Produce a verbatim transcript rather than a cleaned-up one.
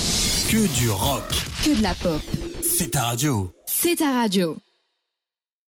Que du rock. Que de la pop. C'est ta radio. C'est ta radio.